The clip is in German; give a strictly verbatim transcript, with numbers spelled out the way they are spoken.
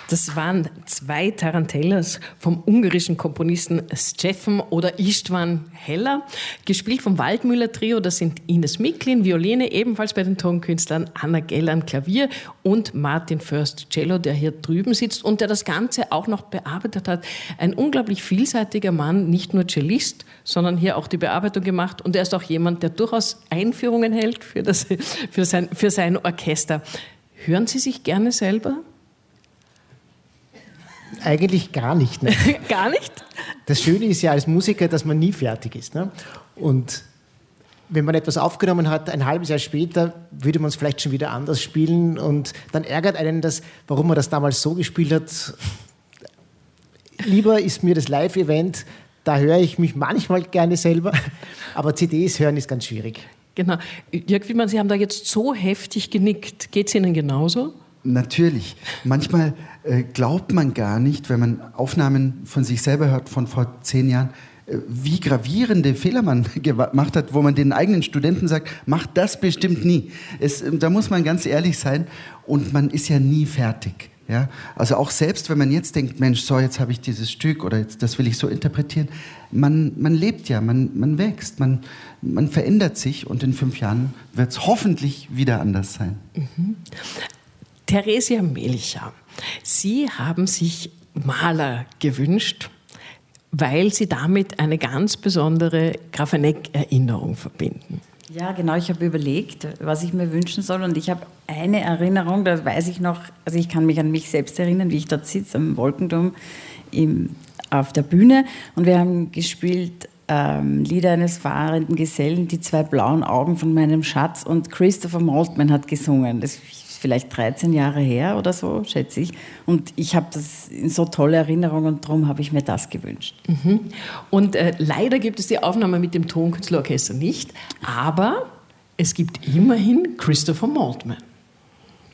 Das waren zwei Tarantellas vom ungarischen Komponisten Stefan oder Istvan Heller, gespielt vom Waldmüller Trio. Das sind Ines Miklin, Violine, ebenfalls bei den Tonkünstlern, Anna Gellan, Klavier und Martin Först, Cello, der hier drüben sitzt und der das Ganze auch noch bearbeitet hat. Ein unglaublich vielseitiger Mann, nicht nur Cellist, sondern hier auch die Bearbeitung gemacht. Und er ist auch jemand, der durchaus Einführungen hält für, das, für, sein, für sein Orchester. Hören Sie sich gerne selber? Eigentlich gar nicht. Ne? Gar nicht? Das Schöne ist ja als Musiker, dass man nie fertig ist. Ne? Und wenn man etwas aufgenommen hat, ein halbes Jahr später, würde man es vielleicht schon wieder anders spielen. Und dann ärgert einen das, warum man das damals so gespielt hat. Lieber ist mir das Live-Event, da höre ich mich manchmal gerne selber. Aber C Ds hören ist ganz schwierig. Genau. Jörg Widmann, Sie haben da jetzt so heftig genickt. Geht es Ihnen genauso? Natürlich. Manchmal äh, glaubt man gar nicht, wenn man Aufnahmen von sich selber hört von vor zehn Jahren, äh, wie gravierende Fehler man gemacht hat, wo man den eigenen Studenten sagt, macht das bestimmt nie. Es, äh, da muss man ganz ehrlich sein und man ist ja nie fertig. Ja? Also auch selbst, wenn man jetzt denkt, Mensch, so jetzt habe ich dieses Stück oder jetzt, das will ich so interpretieren, man, man lebt ja, man, man wächst, man, man verändert sich und in fünf Jahren wird es hoffentlich wieder anders sein. Mhm. Theresia Melicher, Sie haben sich Mahler gewünscht, weil Sie damit eine ganz besondere Grafeneck-Erinnerung verbinden. Ja, genau. Ich habe überlegt, was ich mir wünschen soll. Und ich habe eine Erinnerung, da weiß ich noch, also ich kann mich an mich selbst erinnern, wie ich dort sitze am Wolkenturm im, auf der Bühne. Und wir haben gespielt ähm, Lieder eines fahrenden Gesellen, die zwei blauen Augen von meinem Schatz. Und Christopher Maltman hat gesungen. Das ist vielleicht dreizehn Jahre her oder so, schätze ich. Und ich habe das in so tolle Erinnerung und darum habe ich mir das gewünscht. Mhm. Und äh, leider gibt es die Aufnahme mit dem Tonkünstlerorchester nicht, aber es gibt immerhin Christopher Maltman.